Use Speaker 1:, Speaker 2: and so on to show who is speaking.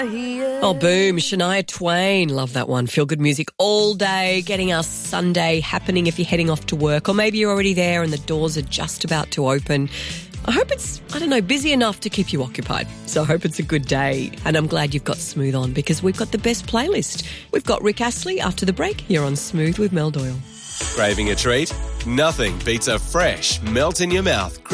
Speaker 1: Oh, boom. Shania Twain. Love that one. Feel good music all day, getting our Sunday happening if you're heading off to work, or maybe you're already there and the doors are just about to open. I hope it's, busy enough to keep you occupied. So I hope it's a good day. And I'm glad you've got Smooth on because we've got the best playlist. We've got Rick Astley after the break here on Smooth with Mel Doyle.
Speaker 2: Craving a treat? Nothing beats a fresh, melt in your mouth